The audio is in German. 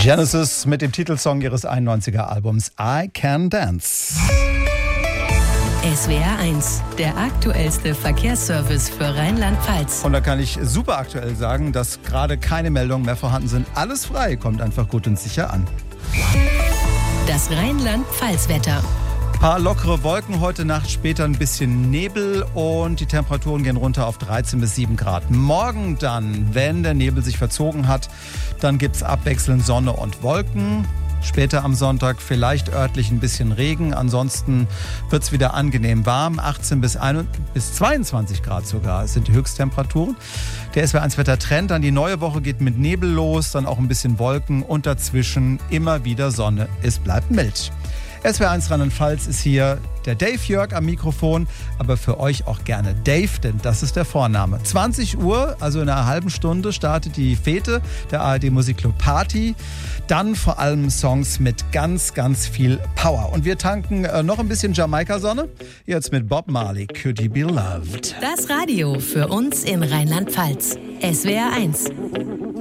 Genesis mit dem Titelsong ihres 91er Albums I Can Dance. SWR 1, der aktuellste Verkehrsservice für Rheinland-Pfalz. Und da kann ich super aktuell sagen, dass gerade keine Meldungen mehr vorhanden sind. Alles frei, kommt einfach gut und sicher an. Das Rheinland-Pfalz-Wetter. Paar lockere Wolken heute Nacht, später ein bisschen Nebel und die Temperaturen gehen runter auf 13 bis 7 Grad. Morgen dann, wenn der Nebel sich verzogen hat, dann gibt es abwechselnd Sonne und Wolken. Später am Sonntag vielleicht örtlich ein bisschen Regen. Ansonsten wird es wieder angenehm warm. 18 bis 22 Grad sogar sind die Höchsttemperaturen. Der SWR1-Wetter-Trend. Dann die neue Woche geht mit Nebel los, dann auch ein bisschen Wolken und dazwischen immer wieder Sonne. Es bleibt mild. SWR1 Rheinland-Pfalz ist hier der Dave Jörg am Mikrofon, aber für euch auch gerne Dave, denn das ist der Vorname. 20 Uhr, also in einer halben Stunde, startet die Fete der ARD Musikclub Party. Dann vor allem Songs mit ganz, ganz viel Power. Und wir tanken noch ein bisschen Jamaika-Sonne. Jetzt mit Bob Marley, Could You Be Loved. Das Radio für uns in Rheinland-Pfalz. SWR 1.